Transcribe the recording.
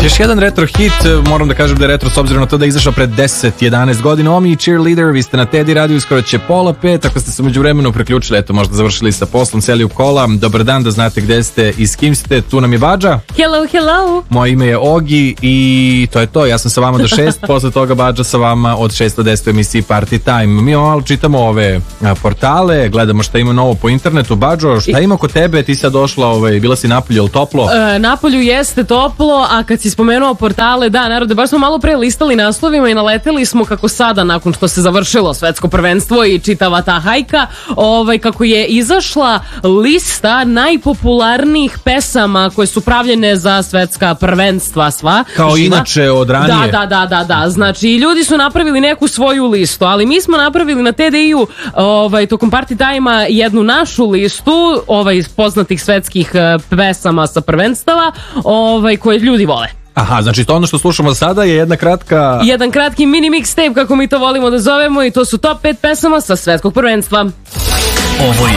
Još jedan retro hit, moram da kažem da je retro s obzirom na to da je izašao pred 10-11 godina. Omi i Cheerleader, vi ste na Teddy radiju, skoro će 4:30, ako ste se među vremenu preključili, eto možda završili sa poslom, seli u kola. Dobar dan, da znate gde ste i s kim ste, tu nam je Badža. Hello, hello. Moje ime je Ogi i to je to, ja sam sa vama do 6, posle toga Badža sa vama od 6 do 10 u emisiji Party Time. Mi malo čitamo ove portale, gledamo šta ima novo po internetu. Badžo, šta ima kod tebe, ti sad došla, bila si napolju, je li toplo? Napolju jeste toplo, a kad si spomenuo portale, da, narode, baš smo malo pre listali naslovima i naleteli smo kako sada, nakon što se završilo svetsko prvenstvo i čitava ta hajka, kako je izašla lista najpopularnijih pesama koje su pravljene za svetska prvenstva sva. Kao inače od ranije. Da. Znači, ljudi su napravili neku svoju listu, ali mi smo napravili na TDI-u tokom Party Time-a jednu našu listu poznatih svetskih pesama sa prvenstava koje ljudi vole. Aha, znači to ono što slušamo sada je jedan kratki mini mixtape, kako mi to volimo da zovemo, i to su top 5 pesama sa svetskog prvenstva. Ovo je